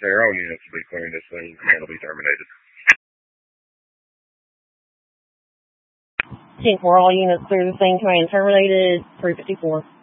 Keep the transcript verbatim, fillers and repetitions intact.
necessary. All units will be clearing this thing. Command will be terminated. ten four, all units clear the thing. Command terminated. three fifty-four.